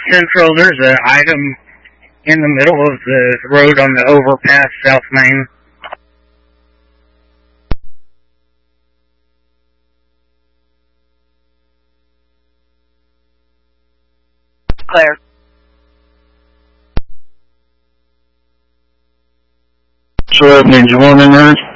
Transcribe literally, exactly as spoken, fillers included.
Central, there's an item in the middle of the road on the overpass, South Main. Claire. So that means one in there?